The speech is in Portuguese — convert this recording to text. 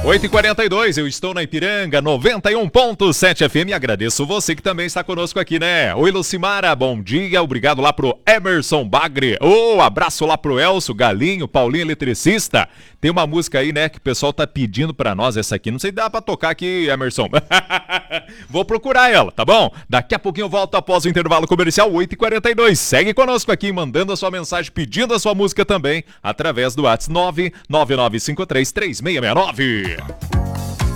8h42, eu estou na Ipiranga, 91.7 FM. Agradeço você que também está conosco aqui, né? Oi, Lucimara, bom dia. Obrigado lá pro Emerson Bagre. Abraço lá pro Elcio, Galinho, Paulinho Eletricista. Tem uma música aí, né, que o pessoal tá pedindo pra nós, essa aqui. Não sei se dá pra tocar aqui, Emerson. Vou procurar ela, tá bom? Daqui a pouquinho eu volto após o intervalo comercial, 8h42. Segue conosco aqui, mandando a sua mensagem, pedindo a sua música também, através do WhatsApp 999533669.